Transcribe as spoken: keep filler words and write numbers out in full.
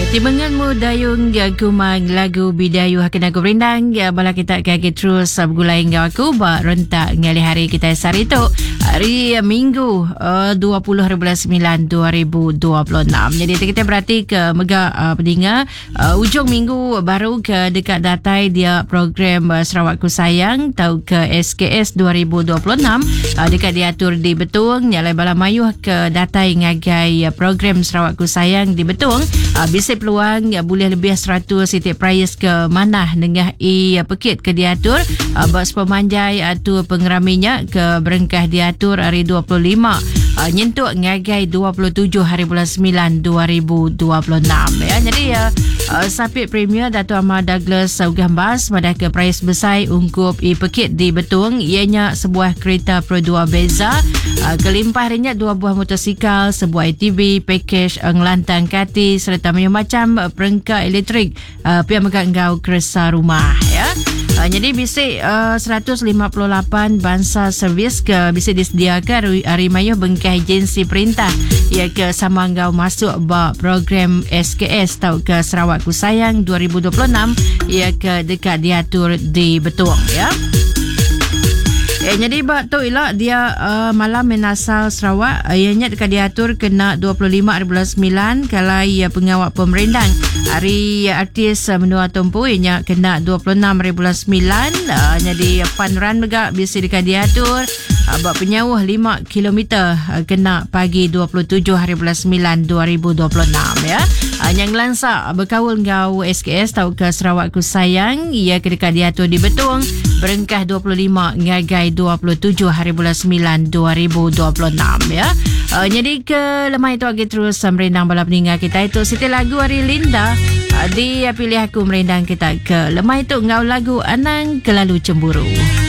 Timbanganmu dayung ya kumang lagu bidayu hakena aku berendang ya bala kita kaki terus bergulai ngau aku ba rentak ngali hari kita sari tu hari Minggu uh, dua puluh hari bulan sembilan dua ribu dua puluh enam. Jadi kita berarti ke mega uh, pendengar uh, ujung minggu baru ke dekat datai dia program uh, Sarawakku Sayang tau ke S K S dua ribu dua puluh enam uh, dekat diatur di Betung nyalai bala mayuh ke datai ngagai uh, program Sarawakku Sayang di Betung uh, bisa peluang ya boleh lebih seratus titik prize ke manah dengan i pekit ke diatur uh, bas pemanjai atau pengeraminya ke berengkah diatur hari dua puluh lima uh, nyentuk ngagai dua puluh tujuh hari bulan sembilan dua ribu dua puluh enam ya. Jadi ya uh, Sapit Premier Dato' Ahmad Douglas Ugambas madah ke prize besar ungkup i pekit di Betung ianya sebuah kereta Pro dua Beza uh, kelimpah harinya dua buah motosikal, sebuah A T V, package ngelantang kati serta macam perangkat elektrik uh, pihak megang ngau keresa rumah ya. Uh, jadi bisik uh, seratus lima puluh lapan bansa servis ke bisa disediakan hari mayuh bengkah agensi perintah ia ke sama ngau masuk ba program S K S tau ke Sarawakku Sayang dua ribu dua puluh enam ia ke dekat diatur di Betung ya. Eh, jadi bak tu ialah dia uh, malam menasal Sarawak uh, ianya dekat diatur kena dua puluh lima hari bulan sembilan kalau ia pengawal pemerintah hari uh, artis uh, menua tumpu ianya kena dua puluh enam hari bulan sembilan uh, jadi fun run juga bisa dekat diatur uh, bak penyawah lima kilometer uh, kena pagi dua puluh tujuh hari bulan sembilan dua ribu dua puluh enam ya. Uh, yang lansak berkawal ngau S K S tau ke Sarawakku Sayang ia ke dekat diatur di Betung berengkah dua puluh lima ngagai dua puluh tujuh hari bulan sembilan dua ribu dua puluh enam ya. Uh, jadi ke lemah itu lagi terus uh, merendang bala peninggal kita itu Siti lagu hari Linda uh, dia pilih aku merendang kita ke lemah itu ngau lagu Anang Kelalu Cemburu.